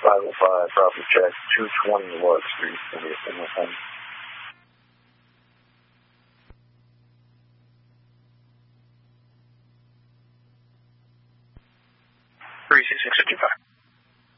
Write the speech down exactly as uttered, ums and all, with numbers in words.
five oh five, property check, two twenty Watt Street, Pendleton. three six six fifty-five.